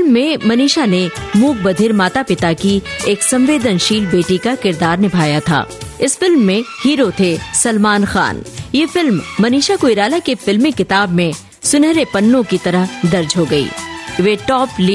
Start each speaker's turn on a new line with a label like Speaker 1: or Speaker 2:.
Speaker 1: Film में मनीषा ने मूक बधिर माता पिता की एक संवेदनशील बेटी का किरदार निभाया था। इस फिल्म में हीरो थे सलमान खान। ये फिल्म मनीषा कोइराला के फिल्मी किताब में सुनहरे पन्नों की तरह दर्ज हो गई। वे टॉप